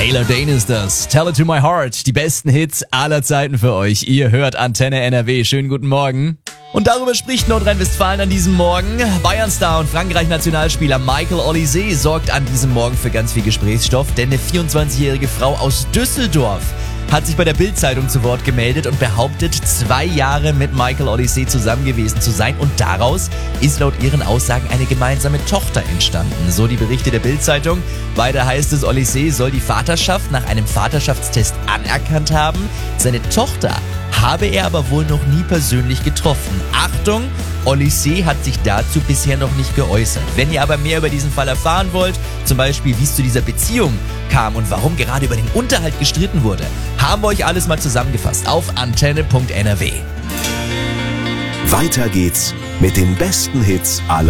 Taylor Dane ist das. Tell it to my heart. Die besten Hits aller Zeiten für euch. Ihr hört Antenne NRW. Schönen guten Morgen. Und darüber spricht Nordrhein-Westfalen an diesem Morgen. Bayern-Star und Frankreich-Nationalspieler Michael Olise sorgt an diesem Morgen für ganz viel Gesprächsstoff, denn eine 24-jährige Frau aus Düsseldorf hat sich bei der Bild-Zeitung zu Wort gemeldet und behauptet, 2 Jahre mit Michael Olise zusammen gewesen zu sein. Und daraus ist laut ihren Aussagen eine gemeinsame Tochter entstanden. So die Berichte der Bild-Zeitung. Weiter heißt es, Olise soll die Vaterschaft nach einem Vaterschaftstest anerkannt haben. Seine Tochter habe er aber wohl noch nie persönlich getroffen. Achtung, Olise hat sich dazu bisher noch nicht geäußert. Wenn ihr aber mehr über diesen Fall erfahren wollt, zum Beispiel wie es zu dieser Beziehung kam und warum gerade über den Unterhalt gestritten wurde, haben wir euch alles mal zusammengefasst auf antenne.nrw. Weiter geht's mit den besten Hits aller